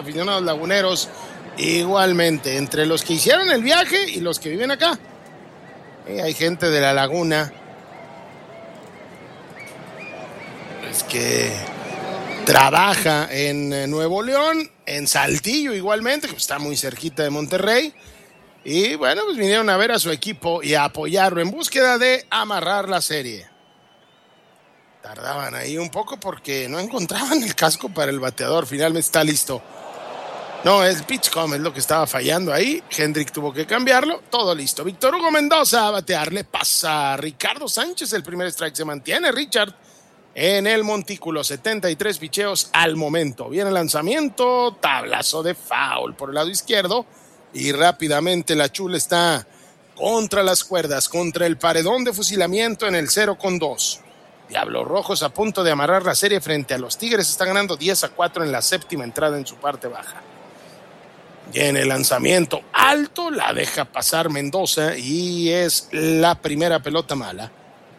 aficionados laguneros igualmente, entre los que hicieron el viaje y los que viven acá. Hay gente de la laguna pues, que trabaja en Nuevo León, en Saltillo igualmente, que está muy cerquita de Monterrey. Y bueno, pues vinieron a ver a su equipo y a apoyarlo en búsqueda de amarrar la serie. Tardaban ahí un poco porque no encontraban el casco para el bateador. Finalmente está listo. No, el pitchcom es lo que estaba fallando ahí. Hendrick tuvo que cambiarlo. Todo listo. Víctor Hugo Mendoza a batear. Le pasa a Ricardo Sánchez. El primer strike se mantiene. Richard en el montículo. 73 picheos al momento. Viene el lanzamiento. Tablazo de foul por el lado izquierdo. Y rápidamente la Chula está contra las cuerdas, contra el paredón de fusilamiento en el 0-2. Diablos Rojos a punto de amarrar la serie frente a los Tigres. Está ganando 10-4 en la séptima entrada en su parte baja. Viene el lanzamiento alto, la deja pasar Mendoza y es la primera pelota mala.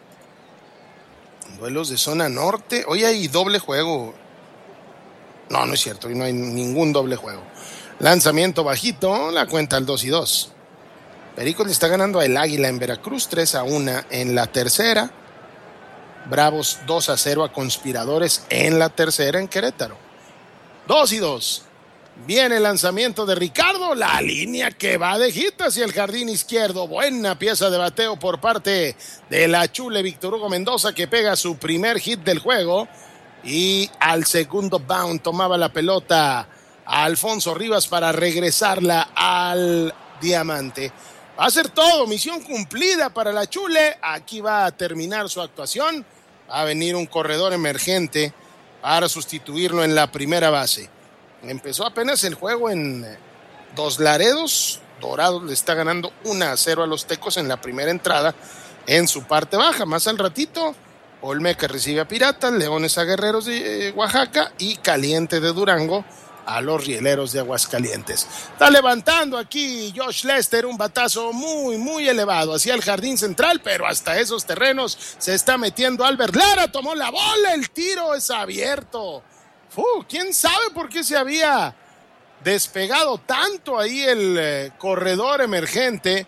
Duelos de zona norte. Hoy hay doble juego. No es cierto, hoy no hay ningún doble juego. Lanzamiento bajito, la cuenta al 2-2. Pericos le está ganando al Águila en Veracruz 3-1 en la tercera. Bravos 2-0 a Conspiradores en la tercera en Querétaro. 2-2. Viene el lanzamiento de Ricardo, la línea que va de hit hacia el jardín izquierdo. Buena pieza de bateo por parte de la Chule Víctor Hugo Mendoza, que pega su primer hit del juego. Y al segundo bound tomaba la pelota a Alfonso Rivas para regresarla al diamante. Va a ser todo, misión cumplida para la Chule. Aquí va a terminar su actuación. Va a venir un corredor emergente para sustituirlo en la primera base. Empezó apenas el juego en Dos Laredos. Dorados le está ganando 1-0 a los Tecos en la primera entrada en su parte baja. Más al ratito, Olmeca recibe a Piratas, Leones a Guerreros de Oaxaca y Caliente de Durango a los Rieleros de Aguascalientes. Está levantando aquí Josh Lester un batazo muy elevado hacia el jardín central, pero hasta esos terrenos se está metiendo Albert Lara. Tomó la bola, el tiro es abierto. ¿Quién sabe por qué se había despegado tanto ahí el corredor emergente?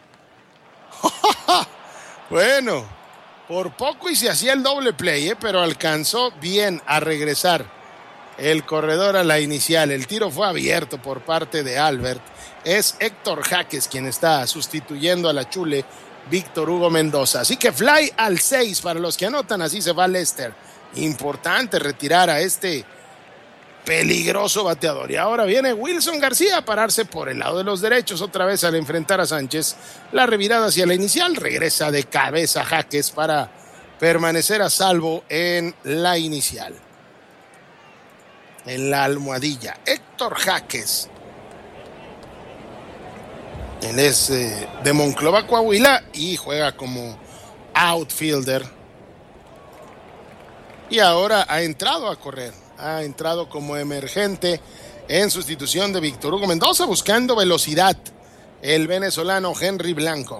Bueno, por poco y se hacía el doble play, pero alcanzó bien a regresar el corredor a la inicial. El tiro fue abierto por parte de Albert. Es Héctor Jaques quien está sustituyendo a la Chule Víctor Hugo Mendoza. Así que fly al 6 para los que anotan. Así se va Lester. Importante retirar a este peligroso bateador. Y ahora viene Wilson García a pararse por el lado de los derechos otra vez al enfrentar a Sánchez. La revirada hacia la inicial. Regresa de cabeza Jaques para permanecer a salvo en la inicial. En la almohadilla, Héctor Jaques. Él es de Monclova, Coahuila, y juega como outfielder. Y ahora ha entrado a correr. Ha entrado como emergente en sustitución de Víctor Hugo Mendoza, buscando velocidad. El venezolano Henry Blanco.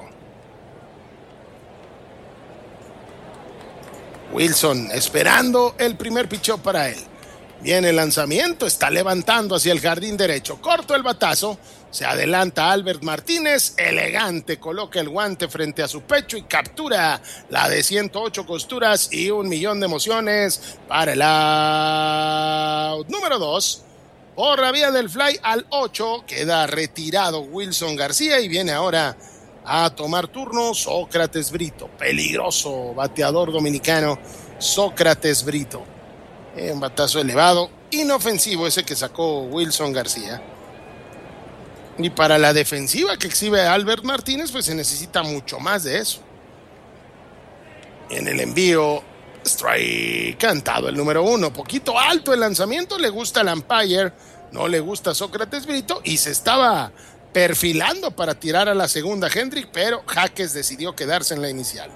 Wilson esperando el primer picheo para él. Viene el lanzamiento, está levantando hacia el jardín derecho. Corto el batazo, se adelanta Albert Martínez, elegante, coloca el guante frente a su pecho y captura la de 108 costuras y 1,000,000 de emociones para el out número 2. Por la vía del fly al 8, queda retirado Wilson García y viene ahora a tomar turno Sócrates Brito. Peligroso bateador dominicano Sócrates Brito. Un batazo elevado, inofensivo ese que sacó Wilson García. Y para la defensiva que exhibe Albert Martínez, pues se necesita mucho más de eso. En el envío, strike cantado el número 1. Poquito alto el lanzamiento, le gusta al umpire, no le gusta Sócrates Brito y se estaba perfilando para tirar a la segunda Hendrick, pero Jaques decidió quedarse en la inicial.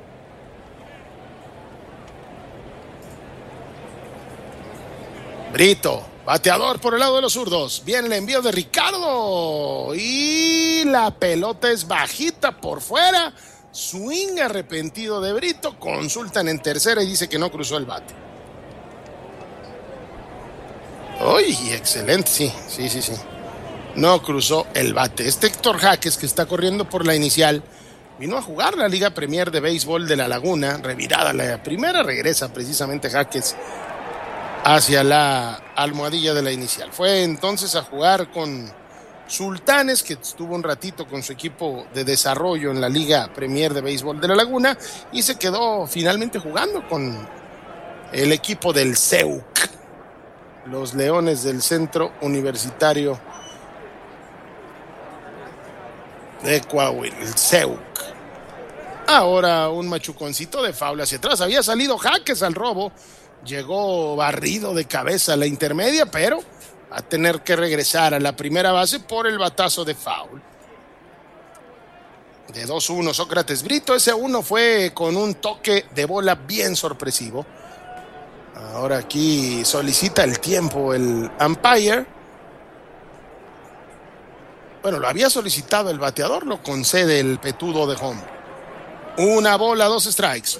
Brito, bateador por el lado de los zurdos. Viene el envío de Ricardo y la pelota es bajita por fuera. Swing arrepentido de Brito. Consultan en tercera y dice que no cruzó el bate. ¡Uy! Excelente, sí. No cruzó el bate. Héctor Jaques, que está corriendo por la inicial, vino a jugar la Liga Premier de Béisbol de La Laguna, revirada la primera, regresa precisamente Jaques hacia la almohadilla de la inicial. Fue entonces a jugar con Sultanes, que estuvo un ratito con su equipo de desarrollo en la Liga Premier de Béisbol de La Laguna, y se quedó finalmente jugando con el equipo del CEUC, los Leones del Centro Universitario de Coahuila, el CEUC. Ahora un machuconcito de foul hacia atrás. Había salido Jaques al robo. Llegó barrido de cabeza a la intermedia, pero va a tener que regresar a la primera base por el batazo de foul. De 2-1 Sócrates Brito. Ese 1 fue con un toque de bola bien sorpresivo. Ahora aquí solicita el tiempo el umpire. Bueno, lo había solicitado el bateador, lo concede el petudo de home. 1 bola, 2 strikes.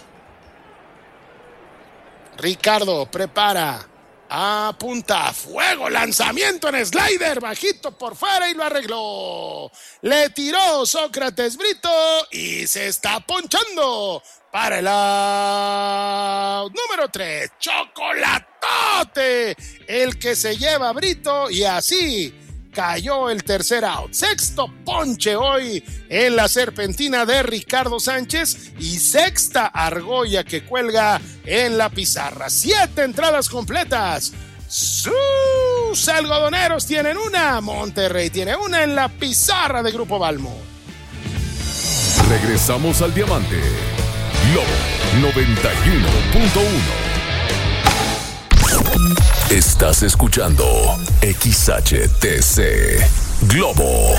Ricardo prepara, apunta, fuego, lanzamiento en slider, bajito por fuera y lo arregló. Le tiró Sócrates Brito y se está ponchando para el out número 3. Chocolatote, el que se lleva Brito, y así cayó el tercer out. Sexto ponche hoy en la serpentina de Ricardo Sánchez y sexta argolla que cuelga en la pizarra. 7 entradas completas. Sus algodoneros tienen una, Monterrey tiene una en la pizarra de Grupo Balmo. Regresamos al diamante. Globo 91.1. Estás escuchando XHTC Globo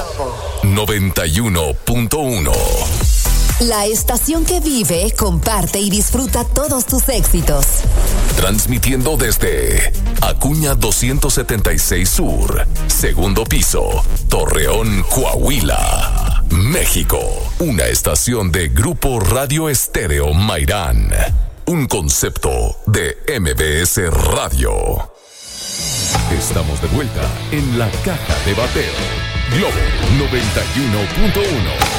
91.1. La estación que vive, comparte y disfruta todos tus éxitos. Transmitiendo desde Acuña 276 Sur, segundo piso, Torreón, Coahuila, México. Una estación de Grupo Radio Estéreo Mairán. Un concepto de MBS Radio. Estamos de vuelta en la caja de bateo. Globo 91.1.